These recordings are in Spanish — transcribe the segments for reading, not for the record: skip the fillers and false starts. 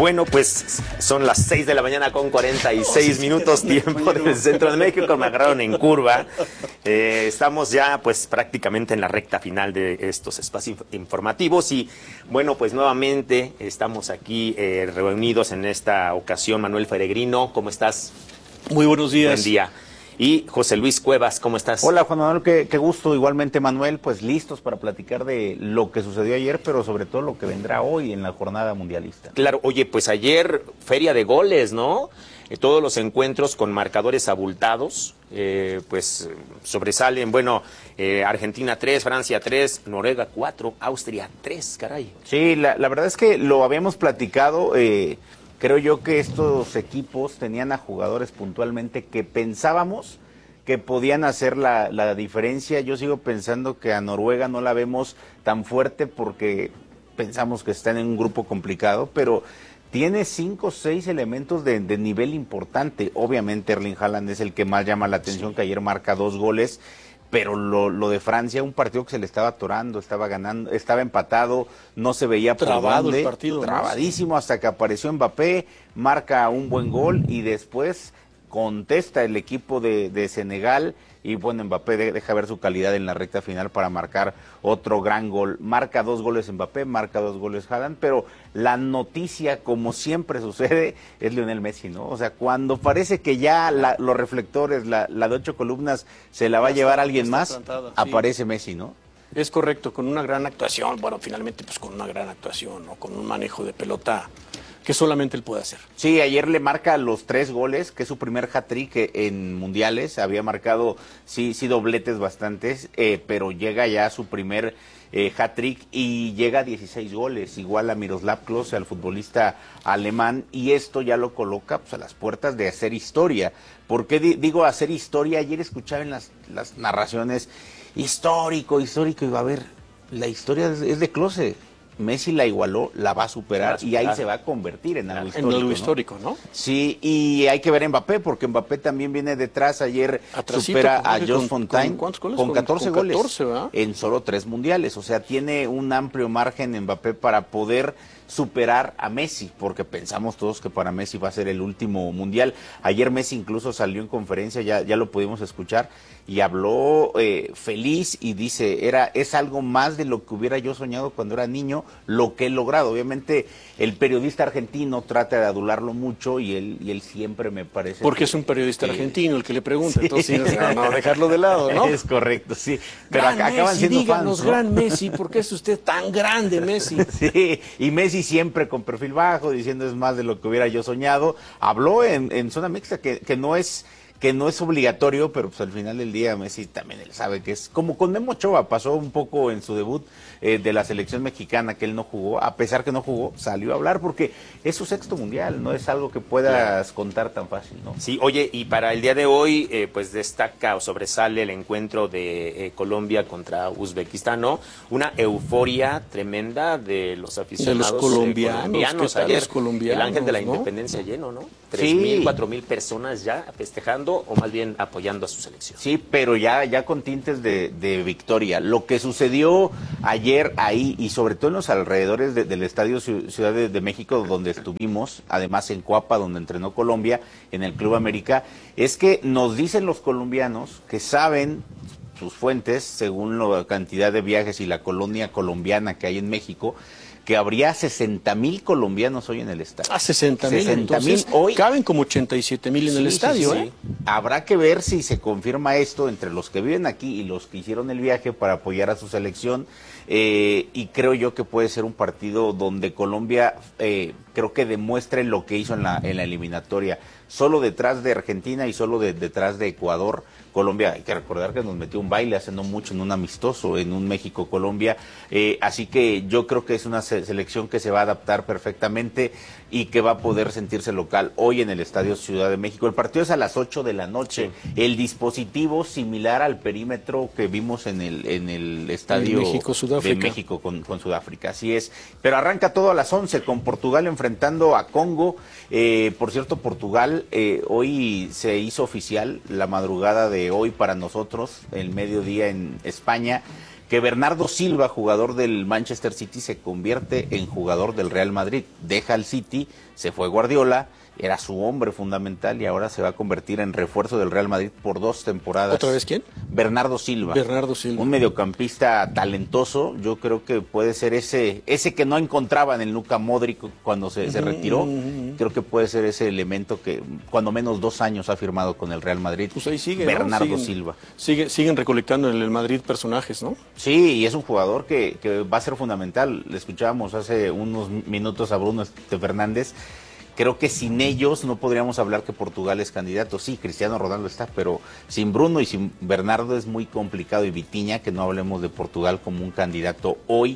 Bueno, pues son las 6 de la mañana con 46 minutos, tiempo del centro de México. Me agarraron en curva. Estamos ya pues prácticamente en la recta final de estos espacios informativos y bueno, pues nuevamente estamos aquí reunidos en esta ocasión. Manuel Peregrino, ¿cómo estás? Muy buenos días. Buen día. Y José Luis Cuevas, ¿cómo estás? Hola Juan Manuel, qué gusto. Igualmente Manuel, pues listos para platicar de lo que sucedió ayer, pero sobre todo lo que vendrá hoy en la jornada mundialista. Claro, oye, pues ayer feria de goles, ¿no? Todos los encuentros con marcadores abultados, pues sobresalen, bueno, Argentina 3, Francia 3, Noruega 4, Austria 3, caray. Sí, la verdad es que lo habíamos platicado. Creo yo que estos equipos tenían a jugadores puntualmente que pensábamos que podían hacer la diferencia. Yo sigo pensando que a Noruega no la vemos tan fuerte porque pensamos que están en un grupo complicado, pero tiene 5 o 6 elementos de nivel importante. Obviamente Erling Haaland es el que más llama la atención, sí, que ayer marca 2 goles. Pero lo de Francia, un partido que se le estaba atorando, estaba ganando, estaba empatado, no se veía por trabado dónde, el partido, trabadísimo, ¿no? Hasta que apareció Mbappé, marca un buen gol y después contesta el equipo de Senegal y bueno, Mbappé deja ver su calidad en la recta final para marcar otro gran gol. Marca 2 goles Mbappé, marca 2 goles Haaland, pero la noticia, como siempre sucede, es Lionel Messi, ¿no? O sea, cuando parece que ya los reflectores, la de 8 columnas, se la va a llevar alguien más, plantada, aparece sí. Messi, ¿no? Es correcto, con una gran actuación, bueno, finalmente pues con una gran actuación, ¿no? Con un manejo de pelota que solamente él puede hacer. Sí, ayer le marca los 3 goles, que es su primer hat-trick en mundiales. Había marcado, sí dobletes bastantes, pero llega ya a su primer hat-trick y llega a 16 goles, igual a Miroslav Klose, al futbolista alemán, y esto ya lo coloca pues, a las puertas de hacer historia. ¿Por qué digo hacer historia? Ayer escuchaba en las narraciones, histórico, y va a ver, la historia es de Klose. Messi la igualó, la va a superar y ahí se va a convertir en algo histórico. En algo histórico, ¿no? Sí, y hay que ver a Mbappé, porque Mbappé también viene detrás. Ayer supera a Jos Fontaine con 14 goles 14, en solo 3 mundiales. O sea, tiene un amplio margen Mbappé para poder superar a Messi, porque pensamos todos que para Messi va a ser el último mundial. Ayer Messi incluso salió en conferencia, ya lo pudimos escuchar, y habló feliz y dice, es algo más de lo que hubiera yo soñado cuando era niño, lo que he logrado. Obviamente el periodista argentino trata de adularlo mucho y él siempre me parece... Porque es un periodista argentino el que le pregunta, sí. Entonces no dejarlo de lado, ¿no? Es correcto, sí. Pero gran acaban Messi, siendo díganos, fans, ¿no? Gran Messi, ¿por qué es usted tan grande, Messi? Sí, y Messi siempre con perfil bajo, diciendo es más de lo que hubiera yo soñado. Habló en zona mixta que no es obligatorio, pero pues al final del día Messi también él sabe que es como con Memo Ochoa, pasó un poco en su debut de la selección mexicana, que él no jugó, a pesar que no jugó, salió a hablar porque es su 6º mundial, no es algo que puedas contar tan fácil, ¿no? Sí, oye, y para el día de hoy, pues destaca o sobresale el encuentro de Colombia contra Uzbekistán, ¿no? Una euforia tremenda de los aficionados de los colombianos ayer, los colombianos, el Ángel de la ¿no? Independencia lleno, ¿no? 3,000, Sí. 4,000 personas ya festejando o más bien apoyando a su selección. Sí, pero ya con tintes de victoria. Lo que sucedió ayer ahí y sobre todo en los alrededores del Estadio Ciudad de México, donde estuvimos, además en Coapa, donde entrenó Colombia, en el Club América, es que nos dicen los colombianos que saben sus fuentes, según la cantidad de viajes y la colonia colombiana que hay en México, que habría 60,000 colombianos hoy en el estadio. 60,000, entonces hoy. Caben como 87,000 en el estadio, sí. Habrá que ver si se confirma esto entre los que viven aquí y los que hicieron el viaje para apoyar a su selección. Y creo yo que puede ser un partido donde Colombia creo que demuestre lo que hizo en la eliminatoria. Solo detrás de Argentina y solo detrás de Ecuador, Colombia, hay que recordar que nos metió un baile hace no mucho en un amistoso, en un México-Colombia, así que yo creo que es una selección que se va a adaptar perfectamente y que va a poder sentirse local hoy en el Estadio Ciudad de México. El partido es a las 8 de la noche, sí. El dispositivo similar al perímetro que vimos en el Estadio de México con Sudáfrica, así es, pero arranca todo a las 11 con Portugal enfrentando a Congo. Por cierto, Portugal hoy se hizo oficial la madrugada de hoy para nosotros, el mediodía en España, que Bernardo Silva, jugador del Manchester City, se convierte en jugador del Real Madrid. Deja al City, se fue Guardiola, era su hombre fundamental y ahora se va a convertir en refuerzo del Real Madrid por 2 temporadas. ¿Otra vez quién? Bernardo Silva. Bernardo Silva. Un mediocampista talentoso. Yo creo que puede ser ese que no encontraba en el Luka Modric cuando se retiró. Creo que puede ser ese elemento que cuando menos 2 años ha firmado con el Real Madrid. Pues ahí sigue, Bernardo Silva. Siguen recolectando en el Madrid personajes, ¿no? Sí, y es un jugador que va a ser fundamental. Le escuchábamos hace unos minutos a Bruno Fernández. Creo que sin ellos no podríamos hablar que Portugal es candidato. Sí, Cristiano Ronaldo está, pero sin Bruno y sin Bernardo es muy complicado. Y Vitinha, que no hablemos de Portugal como un candidato hoy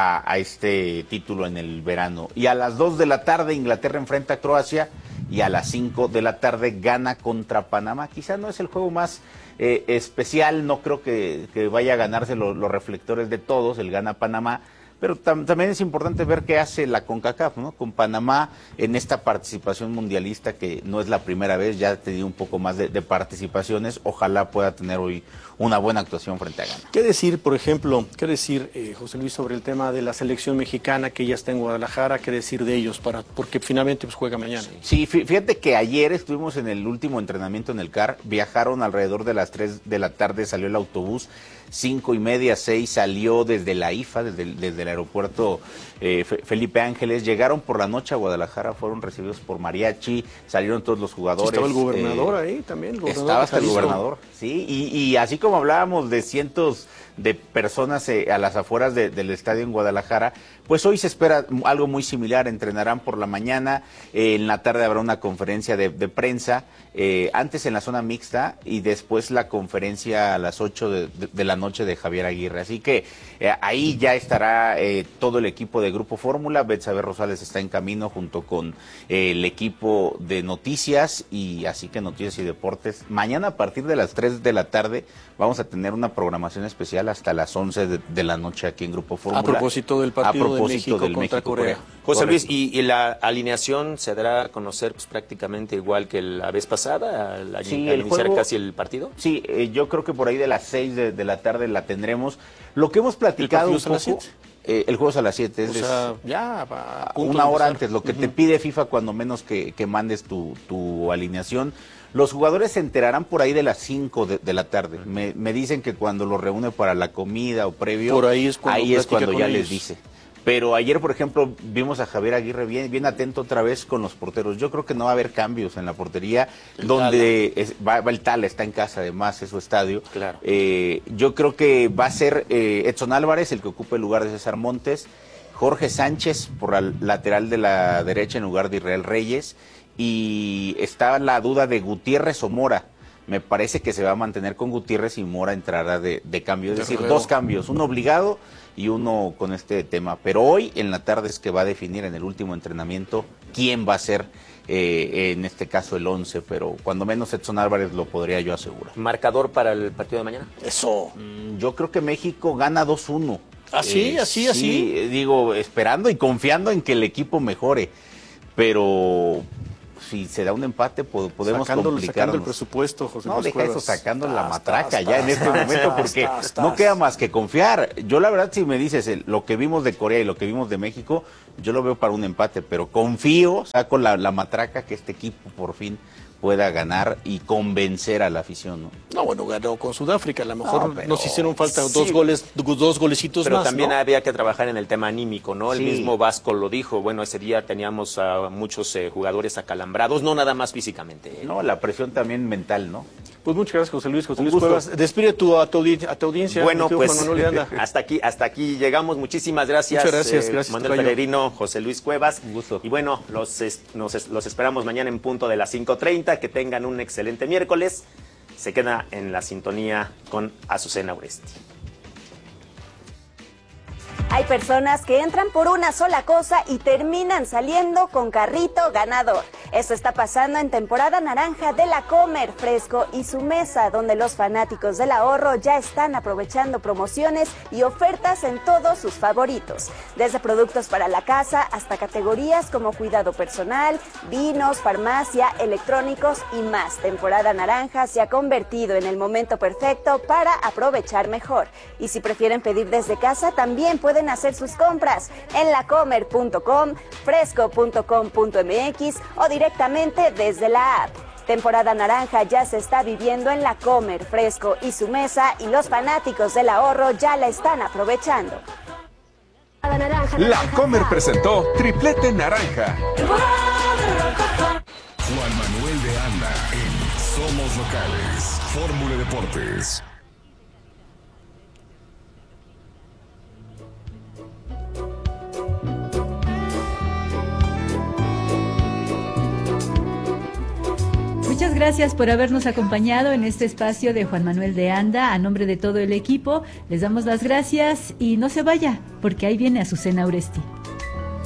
a este título en el verano. Y a las 2 de la tarde Inglaterra enfrenta a Croacia y a las 5 de la tarde gana contra Panamá. Quizá no es el juego más especial, no creo que vaya a ganarse los reflectores de todos, el gana Panamá. Pero también es importante ver qué hace la CONCACAF, ¿no? Con Panamá en esta participación mundialista, que no es la primera vez, ya ha tenido un poco más de participaciones. Ojalá pueda tener hoy una buena actuación frente a Ghana. ¿Qué decir, por ejemplo, José Luis, sobre el tema de la selección mexicana que ya está en Guadalajara? ¿Qué decir de ellos? Porque finalmente pues, juega mañana. Sí, fíjate que ayer estuvimos en el último entrenamiento en el CAR, viajaron alrededor de las 3 de la tarde, salió el autobús, 5:30, 6 salió desde la IFA, desde el aeropuerto Felipe Ángeles, llegaron por la noche a Guadalajara, fueron recibidos por mariachi, salieron todos los jugadores. Estaba el gobernador ahí también. Estaba hasta el gobernador, sí, y así como hablábamos de cientos de personas a las afueras del estadio en Guadalajara, pues hoy se espera algo muy similar. Entrenarán por la mañana, en la tarde habrá una conferencia de prensa, antes en la zona mixta y después la conferencia a las 8 de la noche de Javier Aguirre. Así que ahí ya estará todo el equipo de Grupo Fórmula. Betsabe Rosales está en camino junto con el equipo de noticias, y así que Noticias y Deportes. Mañana a partir de las 3 de la tarde vamos a tener una programación especial hasta las 11 de la noche aquí en Grupo Fórmula. A propósito del partido de México contra Corea. José Luis, ¿y la alineación se dará a conocer pues, prácticamente igual que la vez pasada, al iniciar casi el partido? Sí, yo creo que por ahí de las 6 de la tarde la tendremos. Lo que hemos platicado un poco... el juego es a las 7, es ya una hora antes, lo que te pide FIFA cuando menos que mandes tu alineación. Los jugadores se enterarán por ahí de las 5 de la tarde. Me dicen que cuando los reúne para la comida o previo, por ahí es cuando ya les dice. Pero ayer, por ejemplo, vimos a Javier Aguirre bien atento otra vez con los porteros. Yo creo que no va a haber cambios en la portería, donde va el Tala, está en casa, además es su estadio. Claro. Yo creo que va a ser Edson Álvarez el que ocupe el lugar de César Montes, Jorge Sánchez por la lateral de la derecha en lugar de Israel Reyes, y está la duda de Gutiérrez o Mora. Me parece que se va a mantener con Gutiérrez y Mora entrará de cambio. Es decir, 2 cambios, uno obligado y uno con este tema. Pero hoy en la tarde es que va a definir en el último entrenamiento quién va a ser, en este caso, el 11. Pero cuando menos Edson Álvarez lo podría yo asegurar. ¿Marcador para el partido de mañana? Eso. Yo creo que México gana 2-1. ¿Así? Sí, digo, esperando y confiando en que el equipo mejore. Pero... si se da un empate, podemos complicarnos. Sacando el presupuesto, José Luis Cuevas. No, deja eso, sacando la matraca en este momento, porque no queda más que confiar. Yo la verdad, si me dices lo que vimos de Corea y lo que vimos de México, yo lo veo para un empate, pero confío, saco la matraca, que este equipo por fin pueda ganar y convencer a la afición, ¿no? No, bueno, ganó con Sudáfrica, a lo mejor nos hicieron falta dos golecitos pero más, también ¿no? había que trabajar en el tema anímico, ¿no? El mismo Vasco lo dijo, bueno, ese día teníamos a muchos jugadores acalambrados, no nada más físicamente. No, la presión también mental, ¿no? Pues muchas gracias, José Luis Cuevas. Despide a tu audiencia. Bueno, pues hasta aquí llegamos. Muchísimas gracias. Muchas gracias. Manuel Peregrino, José Luis Cuevas. Un gusto. Y bueno, los esperamos mañana en punto de las 5:30. Que tengan un excelente miércoles. Se queda en la sintonía con Azucena Uresti. Hay personas que entran por una sola cosa y terminan saliendo con carrito ganador. Esto está pasando en temporada naranja de La Comer, Fresco y Su Mesa, donde los fanáticos del ahorro ya están aprovechando promociones y ofertas en todos sus favoritos. Desde productos para la casa hasta categorías como cuidado personal, vinos, farmacia, electrónicos y más. Temporada naranja se ha convertido en el momento perfecto para aprovechar mejor. Y si prefieren pedir desde casa, también pueden hacer sus compras en lacomer.com, fresco.com.mx o directamente desde la app. Temporada naranja ya se está viviendo en La Comer, Fresco y Su Mesa, y los fanáticos del ahorro ya la están aprovechando. La Comer presentó Triplete Naranja. Juan Manuel de Anda en Somos Locales, Fórmula Deportes. Muchas gracias por habernos acompañado en este espacio de Juan Manuel de Anda. A nombre de todo el equipo, les damos las gracias y no se vaya, porque ahí viene Azucena Uresti.